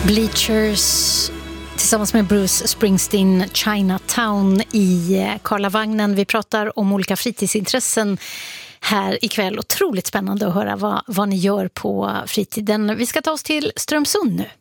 Bleachers tillsammans med Bruce Springsteen, Chinatown i Karlavagnen. Vi pratar om olika fritidsintressen här ikväll. Otroligt spännande att höra vad ni gör på fritiden. Vi ska ta oss till Strömsund nu.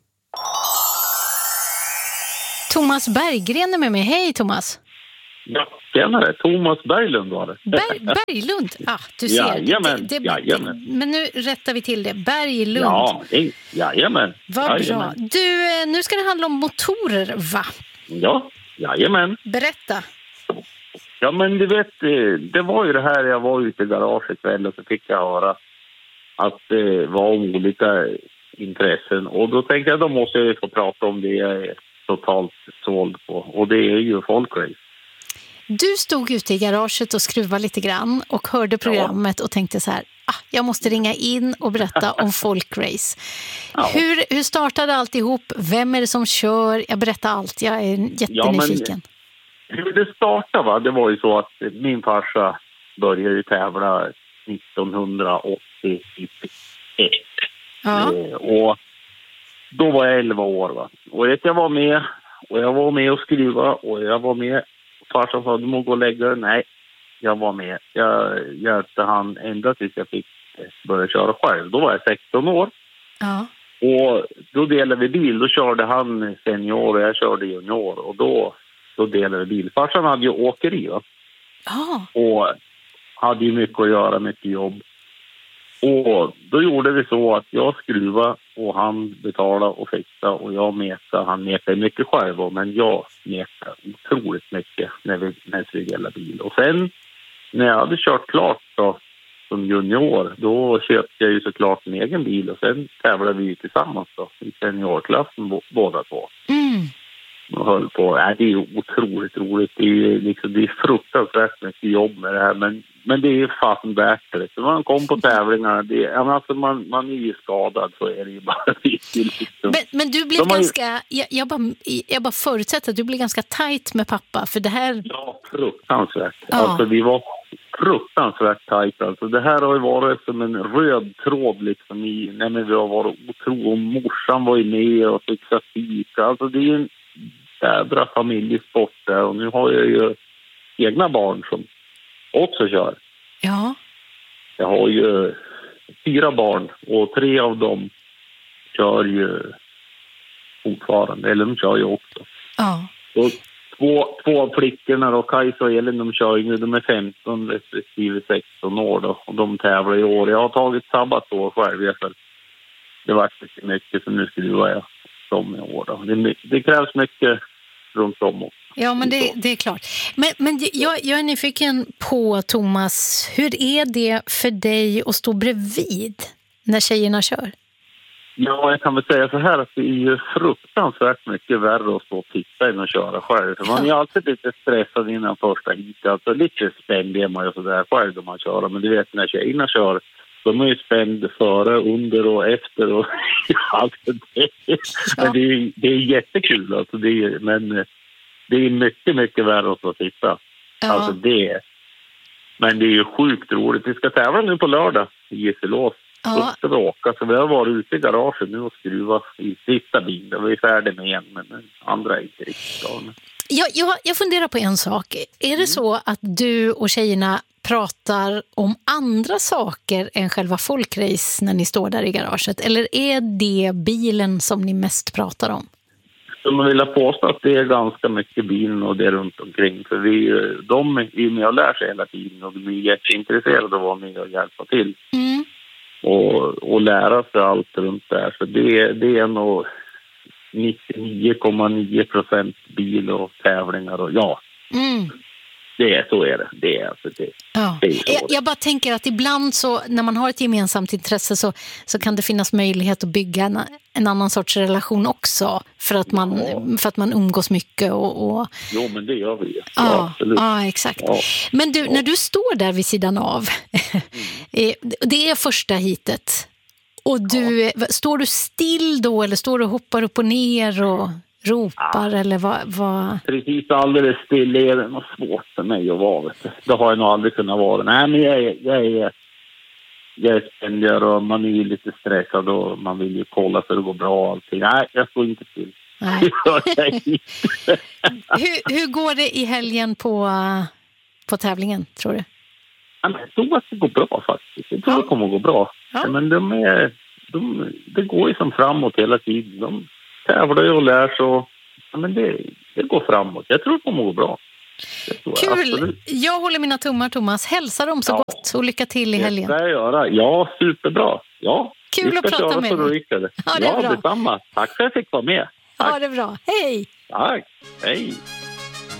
Thomas Berggren är med mig. Hej Thomas! Ja, tjenare. Thomas Berglund var det. Berglund? Ja, du ser. Jajamän. Men nu rättar vi till det. Berglund. Ja, jajamän. Vad bra. Du, nu ska det handla om motorer, va? Ja, jajamän. Berätta. Ja, men du vet, det var ju det här, jag var ute i garaget kväll och så fick jag höra att det var olika intressen. Och då tänkte jag, då måste jag få prata om det jag är totalt såld på. Och det är ju folkrace. Du stod ute i garaget och skruvade lite grann och hörde programmet och tänkte så här, jag måste ringa in och berätta om folkrace. Ja. Hur startade alltihop? Vem är det som kör? Jag berättar allt, jag är jättenyfiken. Hur det startade, va? Det var ju så att min farsa började tävla 1981. Ja. Och då var jag 11 år, va? Och jag var med och skruva och jag var med. Farsan sa, du må gå och lägga dig. Nej, jag var med. Jag hjälpte han ända tills jag fick börja köra själv. Då var jag 16 år. Ja. Och då delade vi bil. Då körde han senior och jag körde junior. Och då delade vi bil. Farsan hade ju åkeri, va? Ja. Och hade ju mycket att göra, mycket jobb. Och då gjorde vi så att jag skruvade och han betalade och fixade och jag metade. Han metade mycket själv, men jag metade otroligt mycket när vi delade bil. Och sen när jag hade kört klart då, som junior, då köpte jag ju såklart en egen bil och sen tävlade vi tillsammans då, i seniorklassen båda två. Mm. Och höll på. Det är ju otroligt roligt. Det är fruktansvärt mycket jobb med det här, men det är ju fan värt det. Så man kom på tävlingarna, man är ju skadad, så är det ju bara liksom. Men du blev ganska, jag bara förutsätter att du blev ganska tajt med pappa, för det här... Ja, fruktansvärt. Ja. Alltså vi var fruktansvärt tajt. Alltså det här har ju varit som en röd tråd liksom när vi har varit otroligt. Morsan var ju med och fixade fika. Alltså det är ju en jädra familjesport där, och nu har jag ju egna barn som också kör. Ja. Jag har ju 4 barn och 3 av dem kör ju fortfarande, eller de kör ju också. Ja. Och två av flickorna då, Kajsa och Elin, de kör ju nu, de är 15 respektive 16 år då, och de tävlar i år. Jag har tagit sabbatår själv, för det var inte mycket, så nu skruvar jag som i år då. Det krävs mycket runt om också. Ja, men det är klart. Men jag är nyfiken på, Thomas, hur är det för dig att stå bredvid när tjejerna kör? Ja, jag kan väl säga så här att det är ju fruktansvärt mycket värre att stå och titta än att köra själv. För man är alltid lite stressad innan första hit. Alltså lite spänd är man ju sådär själv då man kör. Men du vet, när tjejerna kör, de är ju spänd före, under och efter och allt det. Men det är jättekul alltså. Men det är mycket, mycket värre att stå och titta. Ja. Alltså men det är ju sjukt roligt. Vi ska tävla nu på lördag i Gisselås. Ja. Upp och åka, så vi har varit ute i garaget nu och skruva i sista bilen. Vi är färdiga med en, men den andra är inte riktigt klar. Jag funderar på en sak. Är det så att du och tjejerna pratar om andra saker än själva folkrace när ni står där i garaget? Eller är det bilen som ni mest pratar om? Så man vill påstå att det är ganska mycket bilen och det runt omkring. För de är med och lär sig hela tiden och de är jätteintresserade av att vara med och hjälpa till. Mm. Och lära sig allt runt där. Så det är nog 99,9% bil och tävlingar och ja. Mm. Så är det. Det är alltså det. Ja. Det är så. Jag bara tänker att ibland så, när man har ett gemensamt intresse så kan det finnas möjlighet att bygga en annan sorts relation också, för att man umgås mycket och... Jo, men det gör vi. Ja, absolut. Ja, exakt. Ja. Men du, när du står där vid sidan av, det är första hitet, och står du still då, eller står du och hoppar upp och ner och ropar, eller vad? Precis, alldeles still är det något svårt för mig att vara. Det har jag nog aldrig kunnat vara. Nej, men jag är spännigare och man är ju lite stressad och man vill ju kolla så det går bra och allting. Nej, jag står inte still. Nej. Hur går det i helgen på tävlingen, tror du? Jag tror att det går bra faktiskt. Jag tror det kommer att gå bra. Ja. Men det går ju som framåt hela tiden. De tävlar ju och lär sig. Men det går framåt. Jag tror det kommer att gå bra. Kul! Jag håller mina tummar, Thomas. Hälsa dem så gott och lycka till i helgen. Det ska jag göra. Ja, superbra. Ja, kul att prata med dig. Ja, det är bra. Detsamma. Tack för att jag fick vara med. Tack. Ja, det är bra. Hej! Tack. Hej!